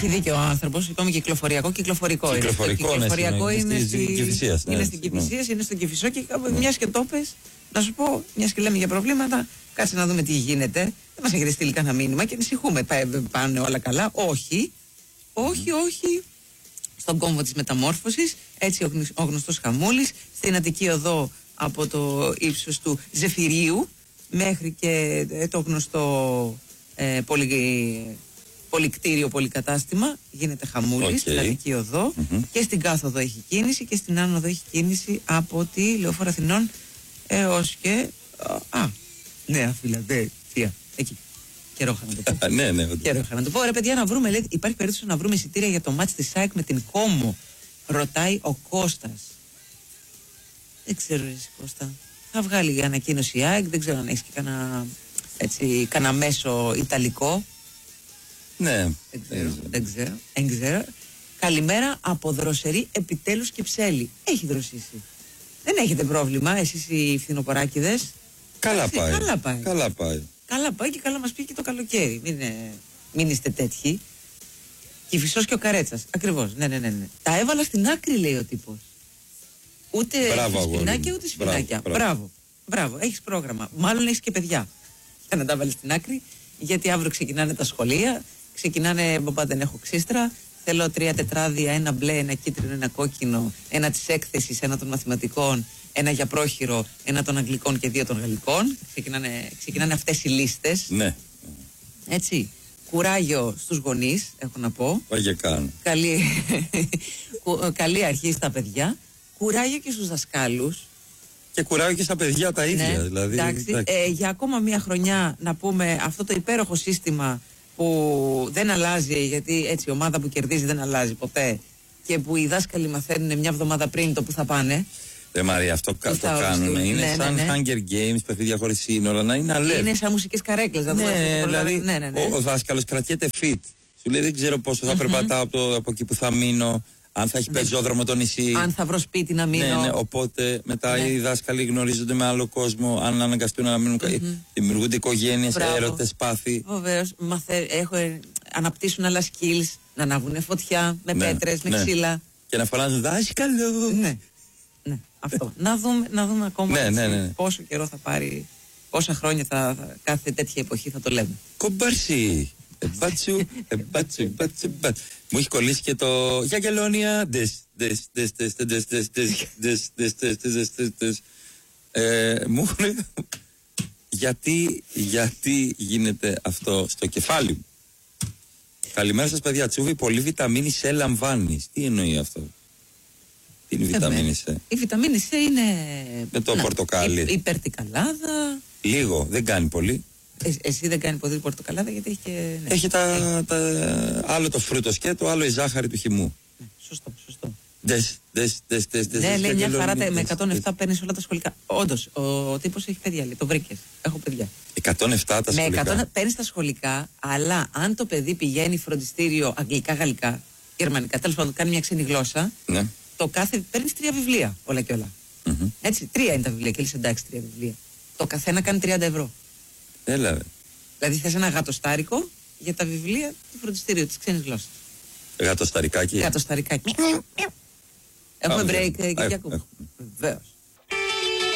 Έχει δίκιο ο άνθρωπος. Είπαμε κυκλοφοριακό. Κυκλοφορικό είναι στην Κηφισίας. Είναι στην Κηφισίας, είναι στον Κηφισό και μιας και το πες, να σου πω, μιας και λέμε για προβλήματα, κάτσε να δούμε τι γίνεται. Δεν μας έχετε στείλει κανένα μήνυμα και ανησυχούμε. Πάνε όλα καλά. Όχι. Στον κόμβο της μεταμόρφωσης, έτσι ο γνωστός Χαμούλης, στην Αττική Οδό από το ύψος του Ζεφυρίου μέχρι και το γνωστό πολυκτήριο, πολυκατάστημα, γίνεται Χαμούλης στην Αττική Οδό και στην Κάθοδο έχει κίνηση και στην Άνοδο έχει κίνηση από τη Λεωφόρο Αθηνών έως και Νέα Φιλαδέλφια, εκεί. Καιρό είχα να το πω. Καιρό είχα να το πω. Ρε παιδιά, να βρούμε, λέει, υπάρχει περίπτωση να βρούμε εισιτήρια για το μάτς της ΑΕΚ με την Κόμο, ρωτάει ο Κώστας. Δεν ξέρω, ρε Κώστα. Θα βγάλει ανακοίνωση η ΑΕΚ, δεν ξέρω αν έχεις και κανένα μέσο ιταλικό. Ναι. Δεν ξέρω. Καλημέρα από Δροσερή, επιτέλους Κυψέλη. Έχει δροσίσει. Δεν έχετε πρόβλημα, εσείς οι φθινοποράκηδες. Καλά πάει. Καλά πάει και καλά μας πήγε και το καλοκαίρι. Μην είστε τέτοιοι. Κηφισός και ο Καρέτσας. Ακριβώς. Ναι. Τα έβαλα στην άκρη, λέει ο τύπος. Ούτε σπινάκια ούτε σπινάκια. Μπράβο. Έχεις πρόγραμμα. Μάλλον έχεις και παιδιά. Για να τα βάλεις στην άκρη. Γιατί αύριο ξεκινάνε τα σχολεία. Ξεκινάνε, μπαμπά δεν έχω ξύστρα. Θέλω 3 τετράδια, ένα μπλε, ένα κίτρινο, ένα κόκκινο. Ένα της έκθεσης, ένα των μαθηματικών. Ένα για πρόχειρο, ένα των αγγλικών και 2 των γαλλικών. Ξεκινάνε αυτές οι λίστες. Ναι. Έτσι. Κουράγιο στους γονείς, έχω να πω. Πάγε κάνω. Καλή αρχή στα παιδιά. Κουράγιο και στους δασκάλους. Και κουράγιο και στα παιδιά τα ίδια. Ναι, δηλαδή. Εντάξει. Για ακόμα μια χρονιά να πούμε αυτό το υπέροχο σύστημα που δεν αλλάζει, γιατί έτσι η ομάδα που κερδίζει δεν αλλάζει ποτέ. Και που οι δάσκαλοι μαθαίνουν μια εβδομάδα πριν το που θα πάνε. Μαρία, αυτό το κάνουν. Είναι σαν Hunger Games, παιχνίδια χωρίς σύνορα, να είναι αλεύθερο. Είναι σαν μουσικές καρέκλες. Δηλαδή ο δάσκαλος κρατιέται fit. Σου λέει δεν ξέρω πόσο θα περπατάω από εκεί που θα μείνω, αν θα έχει πεζόδρομο το νησί. Αν θα βρω σπίτι να μείνω. Ναι, οπότε μετά οι δάσκαλοι γνωρίζονται με άλλο κόσμο, αν αναγκαστούν να μείνουν. Δημιουργούνται οικογένειες, έρωτες, πάθη. Βεβαίως, αναπτύσσουν άλλα skills, να ανάβουν φωτιά με πέτρες, με ξύλα. Και να φωνάζουν δάσκαλο. Ναι, αυτό. Να δούμε ακόμα πόσο καιρό θα πάρει, πόσα χρόνια κάθε τέτοια εποχή θα το λέμε. Κομπάρσι. Εμπάτσου. Μου έχει κολλήσει και το Γιαγγελόνια. Μου γιατί γίνεται αυτό στο κεφάλι μου. Καλημέρα σας παιδιά. Τσούβι, πολύ βιταμίνη C λαμβάνεις. Τι εννοεί αυτό? Τι είναι η βιταμίνη C? Η βιταμίνη C είναι με το πορτοκάλι. Η περτικαλάδα. Λίγο, δεν κάνει πολύ. Εσύ δεν κάνει πολύ πορτοκαλάδα γιατί έχει και. Ναι. Έχει άλλο το φρούτο σκέτο, άλλο η ζάχαρη του χυμού. Σωστό. Ναι, λέει μια χαρά με 107 παίρνεις όλα τα σχολικά. Όντως, ο τύπος έχει παιδιά, λέει, το βρήκες. Έχω παιδιά. 107 τα σχολικά. Με 100 παίρνεις τα σχολικά, αλλά αν το παιδί πηγαίνει φροντιστήριο αγγλικά, γαλλικά, γερμανικά, τέλος πάντων κάνει μια ξένη γλώσσα, ναι. Το κάθε παίρνεις 3 βιβλία, όλα και όλα. Έτσι, 3 είναι τα βιβλία και λες εντάξει 3 βιβλία. Το καθένα κάνει 30 ευρώ. Έλα. Δηλαδή θες ένα γατοστάρικο για τα βιβλία του φροντιστήριου της ξένης γλώσσας. Γατοσταρικάκι. Έχουμε break, Κυριακού. Βεβαίως.